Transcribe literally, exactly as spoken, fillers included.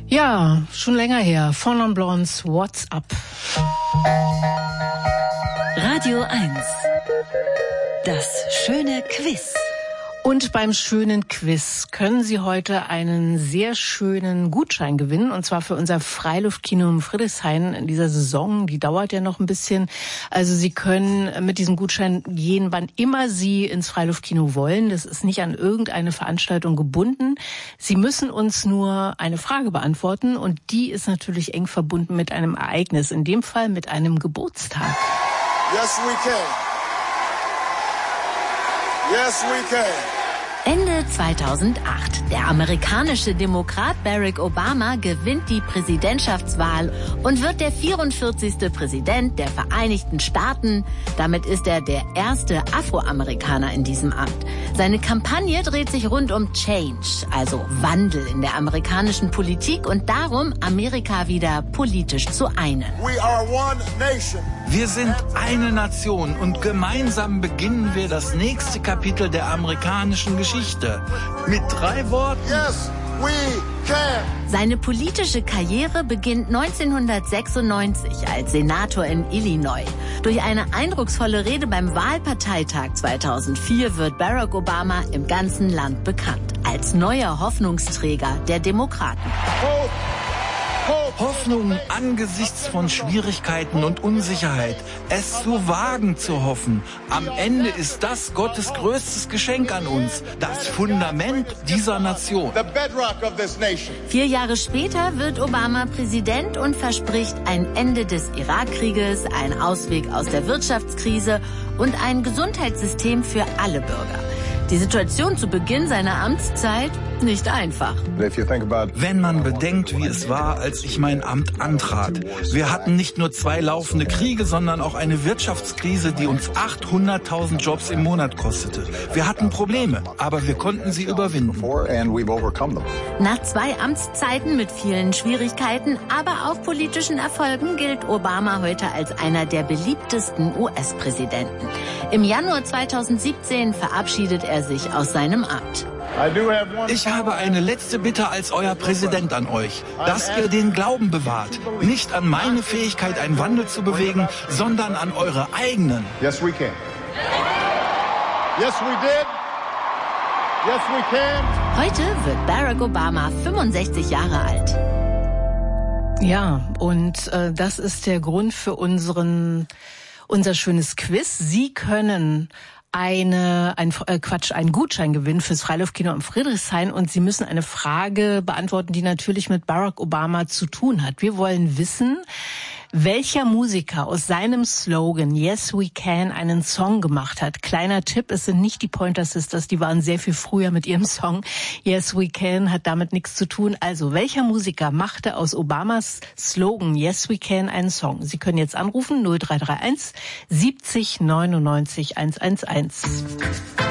Ja, schon länger her. Four Non Blondes, What's Up? Radio eins. Das schöne Quiz. Und beim schönen Quiz können Sie heute einen sehr schönen Gutschein gewinnen, und zwar für unser Freiluftkino in Friedrichshain in dieser Saison. Die dauert ja noch ein bisschen. Also Sie können mit diesem Gutschein gehen, wann immer Sie ins Freiluftkino wollen. Das ist nicht an irgendeine Veranstaltung gebunden. Sie müssen uns nur eine Frage beantworten, und die ist natürlich eng verbunden mit einem Ereignis, in dem Fall mit einem Geburtstag. Yes, we can. Yes, we can. Ende zweitausendacht. Der amerikanische Demokrat Barack Obama gewinnt die Präsidentschaftswahl und wird der vierundvierzigste Präsident der Vereinigten Staaten. Damit ist er der erste Afroamerikaner in diesem Amt. Seine Kampagne dreht sich rund um Change, also Wandel in der amerikanischen Politik und darum, Amerika wieder politisch zu einen. We are one nation. Wir sind eine Nation und gemeinsam beginnen wir das nächste Kapitel der amerikanischen Geschichte. Mit drei Worten. Yes, we can. Seine politische Karriere beginnt neunzehnhundertsechsundneunzig als Senator in Illinois. Durch eine eindrucksvolle Rede beim Wahlparteitag zweitausendvier wird Barack Obama im ganzen Land bekannt als neuer Hoffnungsträger der Demokraten. Hope. Hoffnung angesichts von Schwierigkeiten und Unsicherheit. Es zu wagen zu hoffen. Am Ende ist das Gottes größtes Geschenk an uns. Das Fundament dieser Nation. The bedrock of this nation. Vier Jahre später wird Obama Präsident und verspricht ein Ende des Irakkrieges, einen Ausweg aus der Wirtschaftskrise und ein Gesundheitssystem für alle Bürger. Die Situation zu Beginn seiner Amtszeit nicht einfach. Wenn man bedenkt, wie es war, als ich mein Amt antrat. Wir hatten nicht nur zwei laufende Kriege, sondern auch eine Wirtschaftskrise, die uns achthunderttausend Jobs im Monat kostete. Wir hatten Probleme, aber wir konnten sie überwinden. Nach zwei Amtszeiten mit vielen Schwierigkeiten, aber auch politischen Erfolgen gilt Obama heute als einer der beliebtesten U S-Präsidenten. Im Januar zweitausendsiebzehn verabschiedet er sich aus seinem Amt. Ich habe eine letzte Bitte als euer Präsident an euch, dass ihr den Glauben bewahrt. Nicht an meine Fähigkeit, einen Wandel zu bewegen, sondern an eure eigenen. Yes, we can. Yes, we did. Yes, we can. Heute wird Barack Obama fünfundsechzig Jahre alt. Ja, und äh, das ist der Grund für unseren unser schönes Quiz. Sie können eine, ein, äh, Quatsch, einen Gutschein gewinnen fürs Freiluftkino in Friedrichshain, und Sie müssen eine Frage beantworten, die natürlich mit Barack Obama zu tun hat. Wir wollen wissen, welcher Musiker aus seinem Slogan Yes We Can einen Song gemacht hat. Kleiner Tipp, es sind nicht die Pointer Sisters, die waren sehr viel früher mit ihrem Song. Yes We Can hat damit nichts zu tun. Also, welcher Musiker machte aus Obamas Slogan Yes We Can einen Song? Sie können jetzt anrufen null drei drei eins siebzig neunundneunzig hundertundeins.